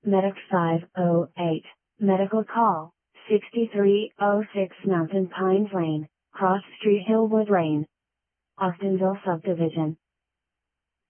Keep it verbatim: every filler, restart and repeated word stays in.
Medic five oh eight, Medical Call, sixty-three oh six Mountain Pines Lane, Cross Street Hillwood Lane, Austinville Subdivision.